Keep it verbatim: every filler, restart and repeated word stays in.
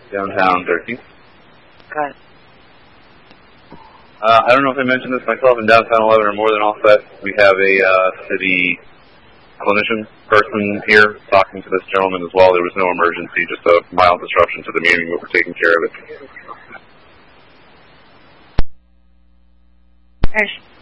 downtown thirteenth. Got it. Uh, I don't know if I mentioned this myself, in downtown eleven are more than all set. We have a uh, city clinician person here talking to this gentleman as well. There was no emergency, just a mild disruption to the meeting, but we're taking care of it. Ash.